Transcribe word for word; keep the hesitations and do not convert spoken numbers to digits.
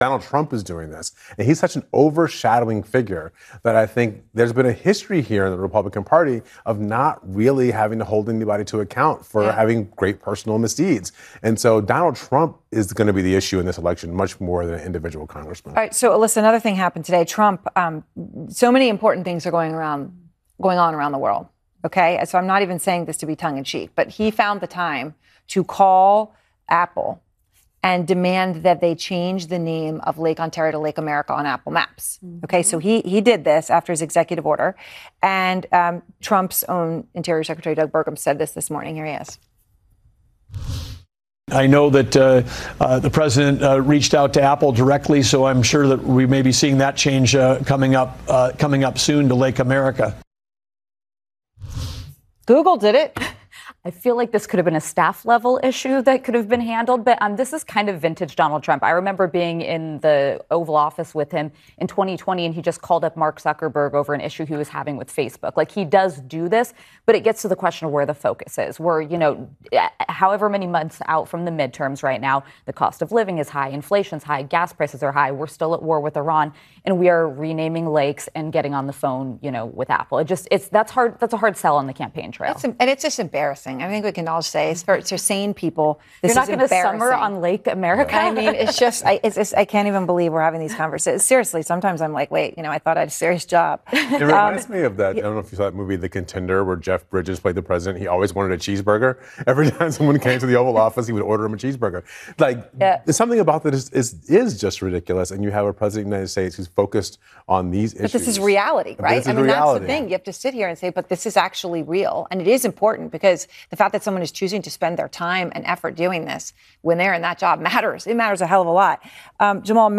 Donald Trump is doing this. And he's such an overshadowing figure that I think there's been a history here in the Republican Party of not really having to hold anybody to account for yeah. having great personal misdeeds. And so Donald Trump is going to be the issue in this election much more than an individual congressman. All right. So, Alyssa, another thing happened today. Trump, um, so many important things are going around, going on around the world. OK, so I'm not even saying this to be tongue in cheek, but he found the time to call Apple and demand that they change the name of Lake Ontario to Lake America on Apple Maps. Mm-hmm. Okay, so he he did this after his executive order. And um, Trump's own Interior Secretary, Doug Burgum, said this this morning. Here he is. I know that uh, uh, the president uh, reached out to Apple directly, so I'm sure that we may be seeing that change uh, coming up uh, coming up soon to Lake America. Google did it. I feel like this could have been a staff level issue that could have been handled, but um, this is kind of vintage Donald Trump. I remember being in the Oval Office with him in twenty twenty, and he just called up Mark Zuckerberg over an issue he was having with Facebook. Like, he does do this, but it gets to the question of where the focus is. We're, you know, however many months out from the midterms right now, the cost of living is high, inflation's high, gas prices are high, we're still at war with Iran, and we are renaming lakes and getting on the phone, you know, with Apple. It just, it's, that's hard, that's a hard sell on the campaign trail. That's, and it's just embarrassing. I think we can all say, it's for, it's for sane people, this You're not is going to summer on Lake America? I mean, it's just, I, it's just, I can't even believe we're having these conversations. Seriously, sometimes I'm like, wait, you know, I thought I had a serious job. It reminds um, me of that, I don't know if you saw that movie, The Contender, where Jeff Bridges played the president. He always wanted a cheeseburger. Every time someone came to the Oval Office, he would order him a cheeseburger. Like, yeah. there's something about that is, is, is just ridiculous. And you have a president of the United States who's focused on these issues. But this is reality, right? Is I mean, reality. That's the thing. You have to sit here and say, but this is actually real. And it is important because the fact that someone is choosing to spend their time and effort doing this when they're in that job matters. It matters a hell of a lot. Um, Jamal,